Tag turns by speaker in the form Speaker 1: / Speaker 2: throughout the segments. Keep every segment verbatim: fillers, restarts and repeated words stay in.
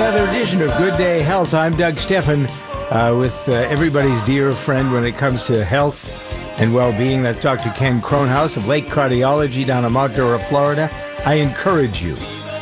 Speaker 1: another edition of Good Day Health. I'm Doug Steffen, uh, with uh, everybody's dear friend when it comes to health and well-being. That's Doctor Ken Kronhaus of Lake Cardiology down in Mount Dora, Florida. I encourage you.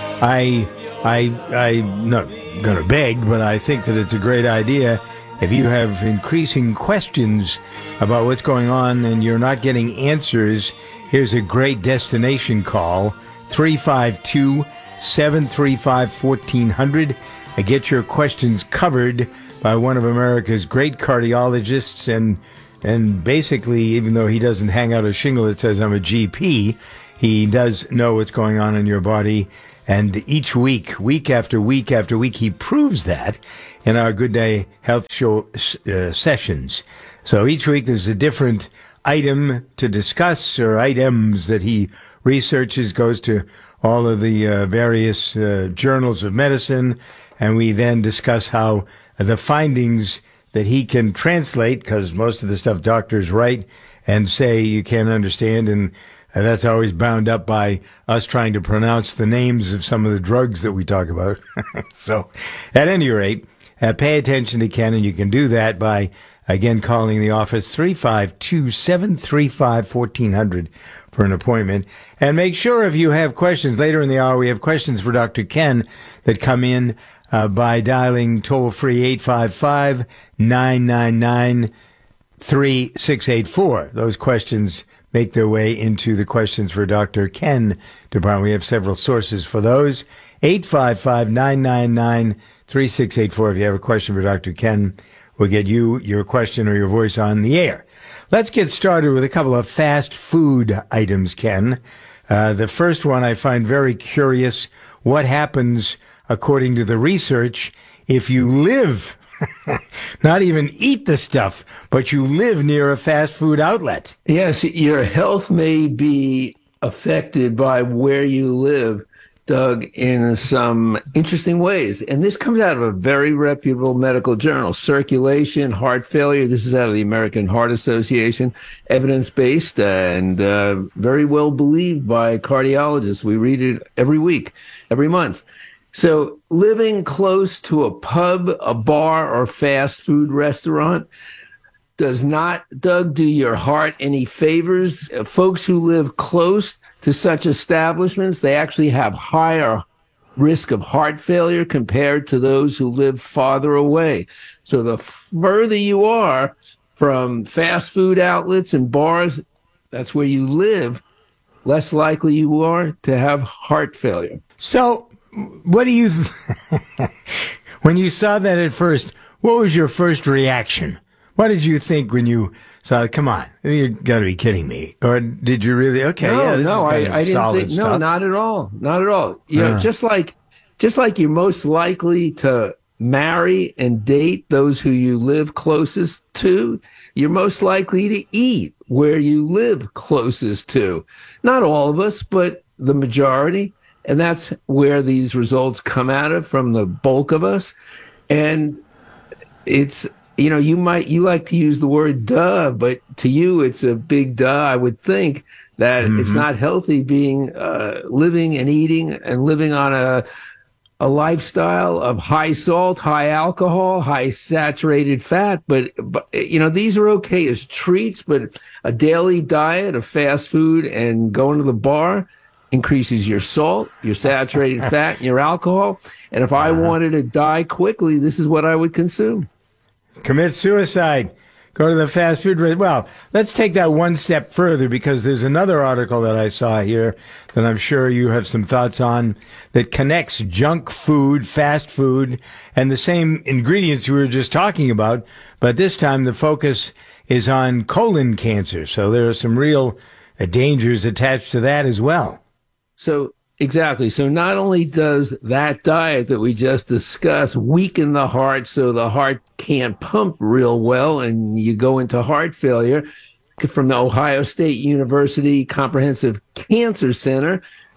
Speaker 1: I, I, I'm not going to beg, but I think that it's a great idea. If you have increasing questions about what's going on and you're not getting answers, here's a great destination call, three five two, seven three five, one four zero zero. I get your questions covered by one of America's great cardiologists, and and basically, even though he doesn't hang out a shingle that says I'm a G P, he does know what's going on in your body. And each week, week after week after week, he proves that in our Good Day Health Show uh, sessions. So each week there's a different item to discuss, or items that he researches, goes to all of the uh, various uh, journals of medicine, and we then discuss how the findings that he can translate, because most of the stuff doctors write and say you can't understand, and uh, that's always bound up by us trying to pronounce the names of some of the drugs that we talk about. So, at any rate, uh, pay attention to Ken, and you can do that by, again, calling the office three five two, seven three five, one four zero zero for an appointment. And make sure if you have questions, later in the hour we have questions for Doctor Ken that come in uh, by dialing toll-free eight five five, nine nine nine, three six eight four. Those questions make their way into the questions for Doctor Ken department. We have several sources for those. eight five five, nine nine nine, three six eight four. If you have a question for Doctor Ken, we'll get you, your question, or your voice on the air. Let's get started with a couple of fast food items, Ken. Uh, the first one I find very curious. What happens, according to the research, if you live, not even eat the stuff, but you live near a fast food outlet?
Speaker 2: Yes, your health may be affected by where you live, Doug, in some interesting ways. And this comes out of a very reputable medical journal, Circulation, Heart Failure. This is out of the American Heart Association, evidence-based and uh, very well believed by cardiologists. We read it every week, every month. So living close to a pub, a bar, or fast food restaurant does not, Doug, do your heart any favors. Uh, folks who live close to such establishments, they actually have higher risk of heart failure compared to those who live farther away. So the further you are from fast food outlets and bars, that's where you live, less likely you are to have heart failure.
Speaker 1: So what do you, th- when you saw that at first, what was your first reaction? What did you think when you saw it? Come on, you got to be kidding me. Or did you really, okay,
Speaker 2: no,
Speaker 1: yeah, this
Speaker 2: no,
Speaker 1: is kind
Speaker 2: I,
Speaker 1: of
Speaker 2: I didn't
Speaker 1: solid
Speaker 2: think,
Speaker 1: stuff.
Speaker 2: no, not at all. Not at all. You
Speaker 1: uh.
Speaker 2: know, just like, just like you're most likely to marry and date those who you live closest to, you're most likely to eat where you live closest to. Not all of us, but the majority. And that's where these results come out of, from the bulk of us. And it's, you know, you might, you like to use the word duh, but to you, it's a big duh. I would think that mm-hmm. it's not healthy being, uh, living and eating and living on a, a lifestyle of high salt, high alcohol, high saturated fat. But, but, you know, these are okay as treats, but a daily diet of fast food and going to the bar increases your salt, your saturated fat, and your alcohol. And if I uh-huh. wanted to die quickly, this is what I would consume.
Speaker 1: Commit suicide. Go to the fast food. Re- well, let's take that one step further, because there's another article that I saw here that I'm sure you have some thoughts on that connects junk food, fast food, and the same ingredients we were just talking about. But this time the focus is on colon cancer. So there are some real uh, dangers attached to that as well.
Speaker 2: So exactly. So not only does that diet that we just discussed weaken the heart so the heart can't pump real well and you go into heart failure, from the Ohio State University Comprehensive Cancer Center,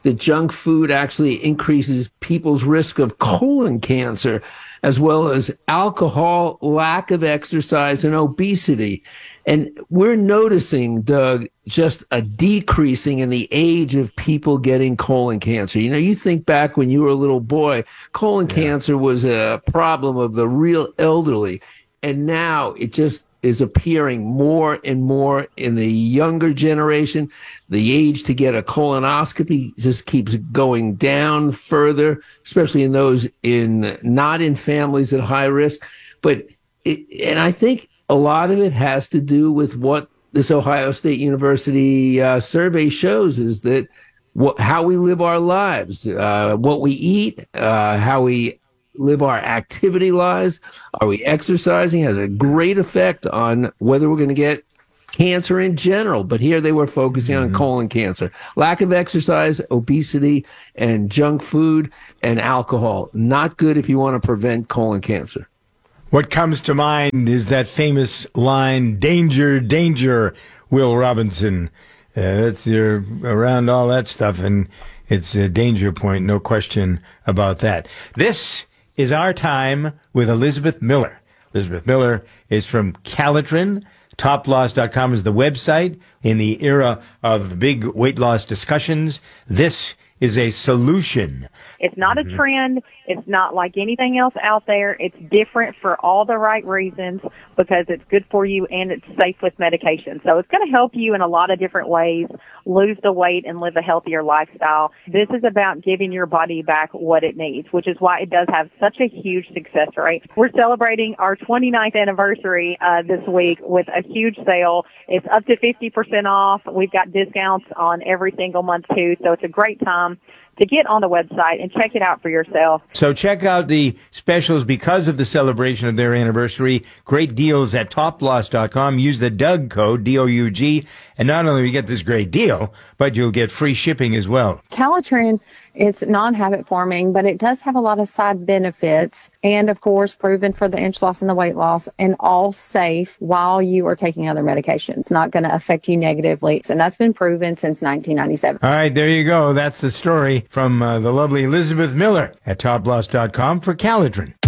Speaker 2: that junk food actually increases people's risk of colon cancer, as well as alcohol, lack of exercise, and obesity. And we're noticing, Doug, just a decreasing in the age of people getting colon cancer. You know, you think back when you were a little boy, colon yeah. cancer was a problem of the real elderly. And now it just is appearing more and more in the younger generation. The age to get a colonoscopy just keeps going down further, especially in those in not in families at high risk. But it, and I think a lot of it has to do with what this Ohio State University uh, survey shows, is that what, how we live our lives, uh, what we eat, uh, how we live our activity lives, are we exercising, has a great effect on whether we're going to get cancer in general. But here they were focusing mm-hmm. on colon cancer. Lack of exercise, obesity, and junk food and alcohol. Not good if you want to prevent colon cancer.
Speaker 1: What comes to mind is that famous line, danger, danger, Will Robinson. Uh, that's your, around all that stuff, and it's a danger point, no question about that. This is Our Time with Elizabeth Miller. Elizabeth Miller is from Calitrin. top loss dot com is the website. In the era of big weight loss discussions, this is a solution.
Speaker 3: It's not a trend. It's not like anything else out there. It's different for all the right reasons because it's good for you and it's safe with medication. So it's going to help you in a lot of different ways lose the weight and live a healthier lifestyle. This is about giving your body back what it needs, which is why it does have such a huge success rate. We're celebrating our twenty-ninth anniversary uh, this week with a huge sale. It's up to fifty percent off. We've got discounts on every single month too, so it's a great time to get on the website and check it out for yourself.
Speaker 1: So check out the specials because of the celebration of their anniversary. Great deals at top loss dot com. Use the Doug code, D O U G, and not only will you get this great deal, but you'll get free shipping as well.
Speaker 4: Calitrin, it's non-habit forming, but it does have a lot of side benefits and, of course, proven for the inch loss and the weight loss, and all safe while you are taking other medications. Not going to affect you negatively, and that's been proven since nineteen ninety-seven.
Speaker 1: All right, there you go. That's the story from uh, the lovely Elizabeth Miller at top loss dot com for Calitrin.